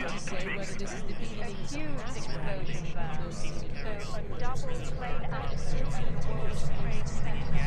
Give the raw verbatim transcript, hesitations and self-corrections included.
to say whether this is the beginning A of some huge mass explosion murders. there. Those So serial a killers double just plane like accident in the World Trade Center.